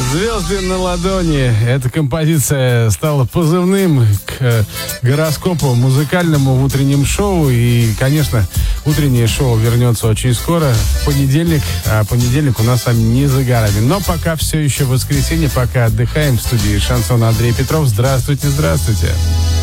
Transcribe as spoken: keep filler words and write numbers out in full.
«Звезды на ладони». Эта композиция стала позывным к гороскопу музыкальному в утреннем шоу. И, конечно, утреннее шоу вернется очень скоро, в понедельник. А понедельник у нас с вами не за горами. Но пока все еще воскресенье, пока отдыхаем. В студии «Шансон» Андрей Петров. Здравствуйте, здравствуйте.